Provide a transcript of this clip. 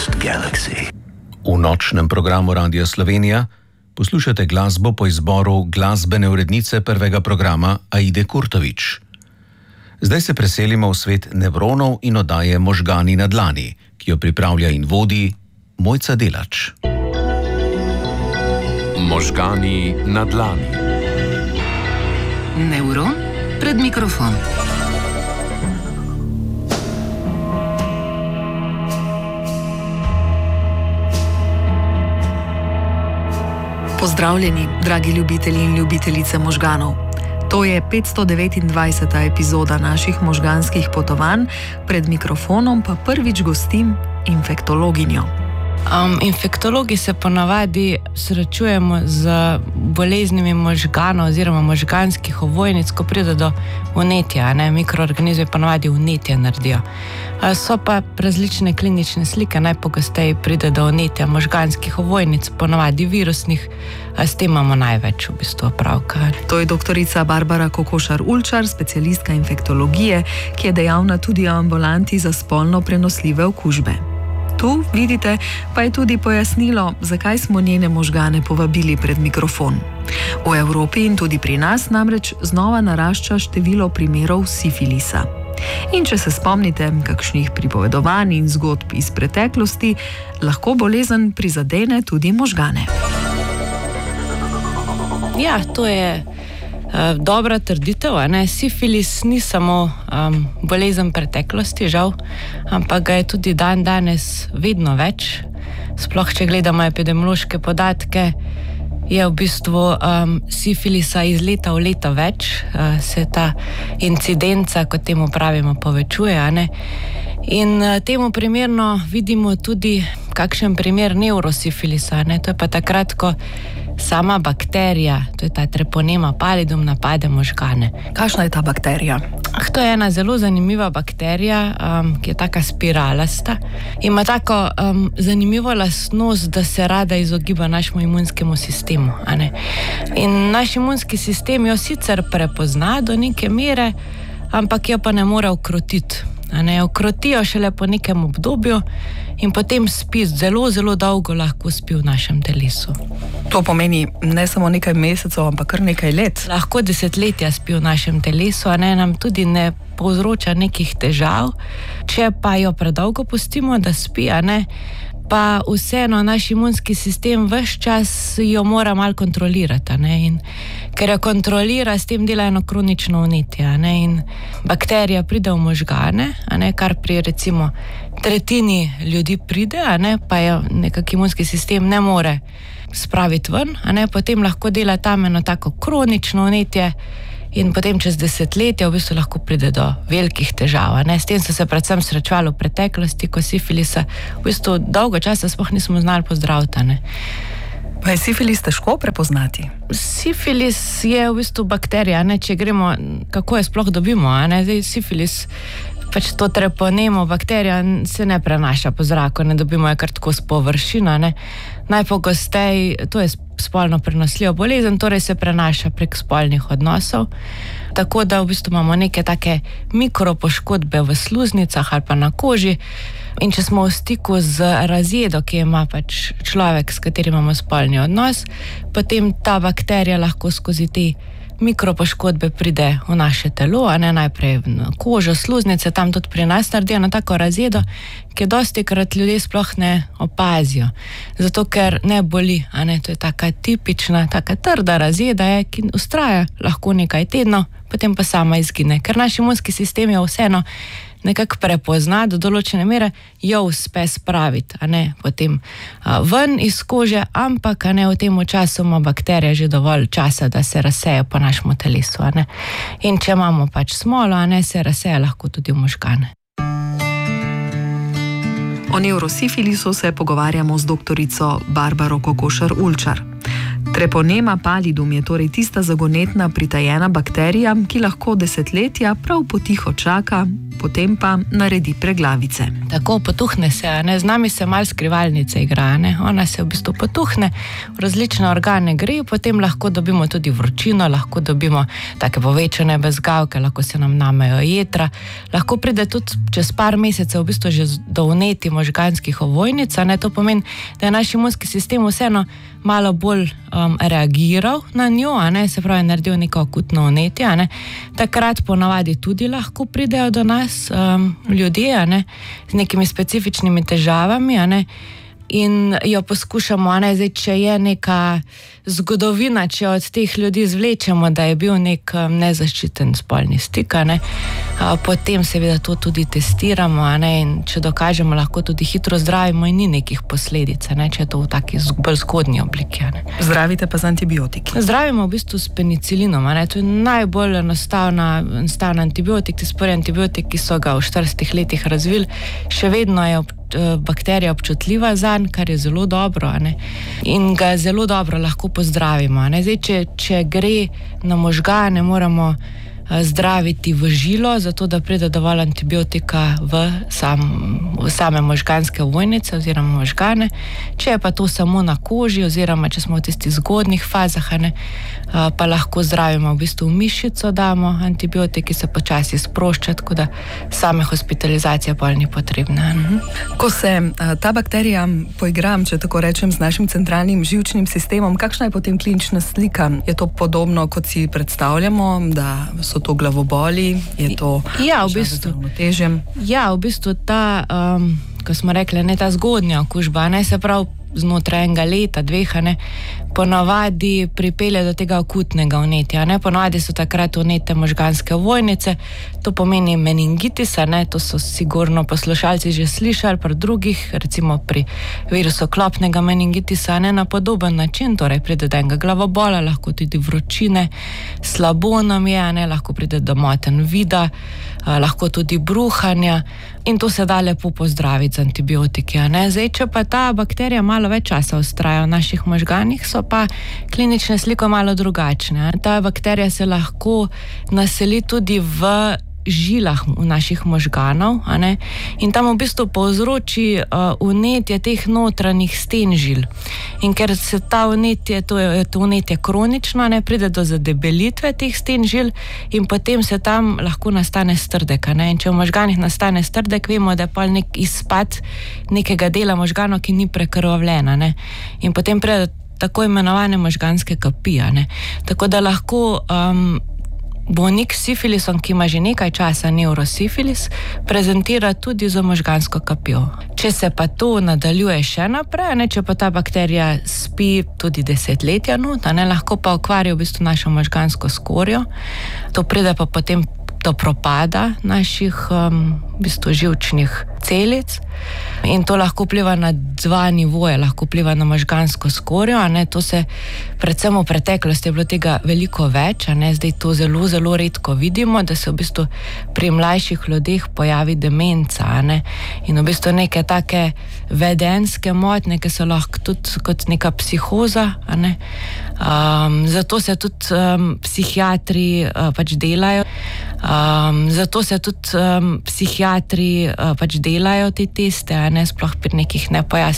farthest galaxy. V nočnem programu Radia Slovenija poslušate glasbo po izboru glasbene urednice prvega programa Aide Kurtovič. Zdaj se preselimo v svet nevronov in oddaje Možgani na dlani, ki jo pripravlja in vodi Mojca Delač. Možgani na dlani. Nevron pred mikrofon. Pozdravljeni, dragi ljubitelji in ljubitelice možganov. To je 529. epizoda naših možganskih potovanj, pred mikrofonom pa prvič gostim infektologinjo. Infektologi se ponavadi srečujemo z boleznimi možganov oziroma možganskih ovojnic, ko pride do vnetja, mikroorganizmi ponavadi vnetje naredijo. So pa različne klinične slike, najpogosteje pride do vnetja možganskih ovojnic, ponavadi virusnih, s tem imamo največ v bistvu opravka. To je doktorica Barbara Kokošar-Ulčar, specialistka infektologije, ki je dejavna tudi v ambulanti za spolno prenosljive okužbe. Tu, vidite, pa je tudi pojasnilo, zakaj smo njene možgane povabili pred mikrofon. V Evropi in tudi pri nas namreč znova narašča število primerov sifilisa. In če se spomnite kakšnih pripovedovanj in zgodb iz preteklosti, lahko bolezen prizadene tudi možgane. Ja, to je dobra trditev, Sifilis ni samo bolezen preteklosti, žal, ampak ga je tudi dan danes vedno več. Sploh, če gledamo epidemiološke podatke, je v bistvu sifilisa iz leta v leto več, se ta incidenca, kot temu pravimo, povečuje, In temu primerno vidimo tudi kakšen primer neurosifilisa, To je pa takrat, ko sama bakterija, to je ta Treponema pallidum, napade možgane. Kakšna je ta bakterija? To je ena zelo zanimiva bakterija, ki je taka spiralasta. Ima tako zanimivo lastnost, da se rada izogiba našemu imunskemu sistemu. In naš imunski sistem jo sicer prepozna do neke mere, ampak jo pa ne more ukrotiti. Ukrotijo šele po nekem obdobju in potem spi, zelo, zelo dolgo lahko spi v našem telesu. To pomeni ne samo nekaj mesecev, ampak kar nekaj let. Lahko desetletja spi v našem telesu, nam tudi ne povzroča nekih težav. Če pa jo predolgo pustimo, da spi, pa vseeno naš imunski sistem ves čas jo mora malo kontrolirati. In ker jo kontrolira, s tem dela eno kronično vnetje. In bakterija pride v možgane, kar pri recimo tretjini ljudi pride, pa jo nekak imunski sistem ne more spraviti ven, potem lahko dela tam eno tako kronično vnetje in potem čez desetletja v bistvu lahko pride do velikih težav. S tem so se predvsem srečevali v preteklosti, ko sifilisa v bistvu dolgo časa sploh nismo znali pozdraviti. Pa je sifilis težko prepoznati? Sifilis je v bistvu bakterija, če gremo, kako je sploh dobimo. Sifilis, pač to Treponemo bakterija se ne prenaša po zraku, ne dobimo je kar tako s površina. Najpogosteje, to je spolno prenosljiva bolezen, torej se prenaša prek spolnih odnosov. Tako da v bistvu imamo neke take mikropoškodbe v sluznicah ali pa na koži. In če smo v stiku z razjedo, ki ima pač človek, s katerim imamo spolni odnos, potem ta bakterija lahko skozi te mikropoškodbe pride v naše telo, najprej na kožo, sluznice, tam tudi pri nas naredijo na tako razjedo, ki dostikrat ljudje sploh ne opazijo. Zato, ker ne boli, to je taka tipična, taka trda razjeda, ki vztraja lahko nekaj tednov, potem pa sama izgine. Ker naš imunski sistem je vseeno nekako prepozna, do določene mere jo uspe spraviti, potem ven iz kože, ampak v tem času ima bakterija že dovolj časa, da se razseje po našemu telesu. In če imamo pač smolo, se razseje lahko tudi v možgane. O neurosifilisu se pogovarjamo z doktorico Barbaro Kokošar-Ulčar. Treponema pallidum je tista zagonetna pritajena bakterija, ki lahko desetletja prav potiho čaka, potem pa naredi preglavice. Tako potuhne se, z nami se malo skrivalnice igra, ona se v bistvu potuhne, v različne organe gre, potem lahko dobimo tudi vročino, lahko dobimo take povečane bezgavke, lahko se nam namejo jetra, lahko pride tudi čez par mesecev v bistvu že do vnetij možganskih ovojnic, to pomeni, da je naš imunski sistem vseeno malo bolj reagiral na njo, se pravi, naredil neko akutno vnetje, takrat ponavadi tudi lahko pridejo do nas ljudje, z nekimi specifičnimi težavami, in jo poskušamo, zdaj, če je neka zgodovina, če od teh ljudi zvlečemo, da je bil nek nezaščiten spolni stik, potem seveda to tudi testiramo, in če dokažemo, lahko tudi hitro zdravimo in ni nekih posledic, če je to v taki bolj zgodnji obliki. Zdravite pa z antibiotiki? Zdravimo v bistvu s penicilinom, to je najbolj enostaven antibiotik, tisti prvi antibiotik, ki so ga v 40 letih razvili, še vedno je bakterija občutljiva zanj, kar je zelo dobro, in ga zelo dobro lahko pozdravimo. Zdaj, če gre na možgane, moramo zdraviti v žilo, zato da pride dovolj antibiotika v same možganske ovojnice oziroma možgane. Če je pa to samo na koži oziroma če smo v tistih zgodnjih fazah, pa lahko zdravimo v bistvu v mišico, damo antibiotiki, se počasi sprošča, tako da same hospitalizacija pa ni potrebna. Ko se ta bakterija poigram, če tako rečem, z našim centralnim živčnim sistemom, kakšna je potem klinična slika? Je to podobno, kot si predstavljamo, da so to glavoboli, je to ravnotežje? Ja, v bistvu ta, ko smo rekli, ta zgodnja okužba, se pravi znotraj enega leta, dveh, ponavadi pripelje do tega akutnega vnetja. Ponavadi so takrat vnete možganske ovojnice, to pomeni meningitis, to so sigurno poslušalci že slišali pri drugih, recimo pri virusu klopnega meningitisa, na podoben način, torej pride do enega glavobola, lahko tudi vročine, slabo nam je, lahko pride do motenj vida, lahko tudi bruhanja, in to se da lepo pozdraviti z antibiotiki. Zdaj, če pa ta bakterija malo več časa vztraja v naših možganih, so pa klinične slike malo drugačne. Ta bakterija se lahko naseli tudi v žilah v naših možganov, in tam v bistvu povzroči vnetje teh notranjih sten žil. In ker se ta vnetje, to vnetje kronično, pride do zadebelitve teh sten žil in potem se tam lahko nastane strdek. In če v možganih nastane strdek, vemo, da je pa nek izpad nekega dela možganov, ki ni prekrvavljen. In potem pride do tako imenovane možganske kapi. Tako da lahko bolnik s sifilisom, ki ima že nekaj časa neurosifilis, prezentira tudi z možgansko kapjo. Če se pa to nadaljuje še naprej, če pa ta bakterija spi tudi desetletja, lahko pa okvari v bistvu našo možgansko skorjo, to pride pa potem do propada naših v bistvu živčnih celic, in to lahko vpliva na dva nivoja, lahko vpliva na možgansko skorjo, to se predvsem v preteklosti je bilo tega veliko več, zdaj to zelo, zelo redko vidimo, da se v bistvu pri mlajših ljudeh pojavi demenca, in v bistvu neke take vedenjske motnje, ki so lahko tudi kot neka psihoza, zato se tudi psihiatri pač delajo, te teste, sploh pri nekih nepojasnjenih